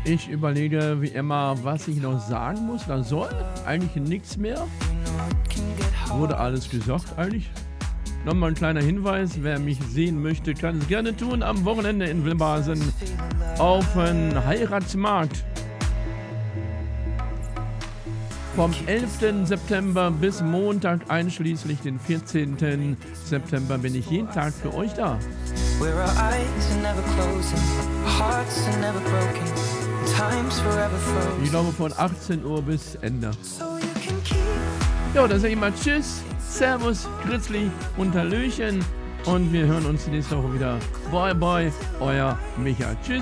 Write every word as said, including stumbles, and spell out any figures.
Ich überlege wie immer, was ich noch sagen muss. Da soll eigentlich nichts mehr. Wurde alles gesagt eigentlich. Nochmal ein kleiner Hinweis, wer mich sehen möchte, kann es gerne tun. Am Wochenende in Wilbasen auf dem Heiratsmarkt. Vom elften September bis Montag einschließlich den vierzehnten September bin ich jeden Tag für euch da. Ich glaube von achtzehn Uhr bis Ende. Ja, dann sage ich mal Tschüss, Servus, Grizzly und Hallöchen und wir hören uns nächste Woche wieder. Bye bye, euer Micha. Tschüss.